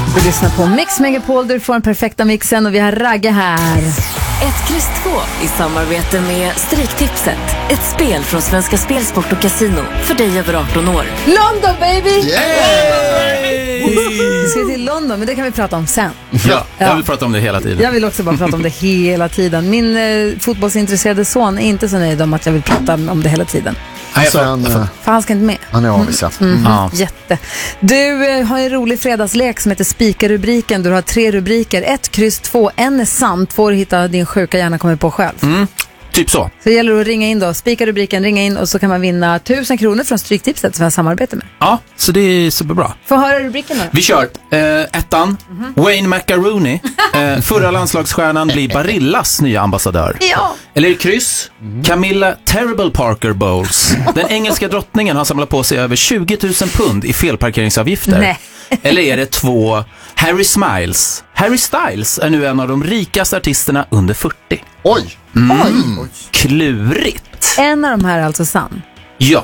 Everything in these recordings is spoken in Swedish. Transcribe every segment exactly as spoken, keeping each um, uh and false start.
Du lyssnar på Mix Megapol, du får den perfekta mixen och vi har Ragge här. Ett kryss två i samarbete med Stryktipset. Ett spel från Svenska Spel, Sport och Casino för dig över arton år. London, baby! Yay! Vi ska till London, men det kan vi prata om sen. Ja, jag vill prata om det hela tiden. Jag vill också bara prata om det hela tiden. Min eh, fotbollsintresserade son är inte så nöjd om att jag vill prata om det hela tiden. Nej, jag han, får, jag får. För han ska inte med. han är avvisad. Mm. Mm. Ja. Jätte. Du eh, har en rolig fredagslek som heter Spika-rubriken. Du har tre rubriker. Ett, kryss, två. En är sant. Två hitta din sjuka hjärna kommer på själv. Mm, typ så. Så det gäller att ringa in då. Spika-rubriken, ringa in och så kan man vinna tusen kronor från Stryktipset som jag samarbetar med. Ja, så det är superbra. Få höra rubriken då. Vi kör eh, ettan. Mm-hmm. Wayne Macaroni. Eh, förra landslagsstjärnan blir Barillas nya ambassadör. Ja. Eller kryss. Camilla Terrible Parker Bowles. Den engelska drottningen har samlat på sig över tjugo tusen pund i felparkeringsavgifter. Nej. Eller är det två. Harry Smiles. Harry Styles är nu en av de rikaste artisterna under fyrtio. Oj! Mm. Oj. Klurigt. En av de här är alltså sann. Ja.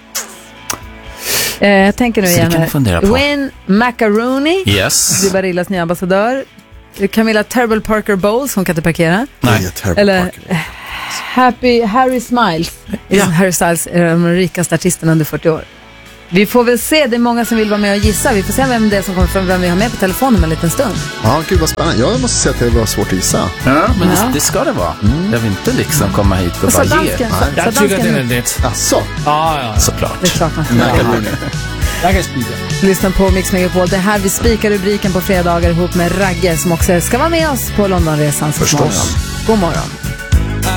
Eh, jag tänker nu Så igen det kan här. du fundera på. Wayne Macaroni. Yes. Det är Barillas nya ambassadör. Camilla Terrible Parker Bowles, hon kan inte parkera. Nej. Eller eh, Happy Harry Smiles. Ja. Harry Styles är de rikaste artisterna under fyrtio år. Vi får väl se, det är många som vill vara med och gissa. Vi får se vem det är som kommer fram, vem vi har med på telefonen om en liten stund. Ja, gud vad spännande. Jag måste säga att det var svårt att gissa. Ja, men Ja. Det, det ska det vara. Mm. Jag vill inte liksom komma hit och Så bara ge. dansken, så, så Jag tycker dansken, den är rätt. Asså? Ja, ja. Såklart. det är klart man ska Macaroni. Jag kan spika. lyssna på Mix Megapol. Det är här vi spikar rubriken på fredagar ihop med Ragge som också ska vara med oss på Londonresan så Förstås. småningom. God morgon.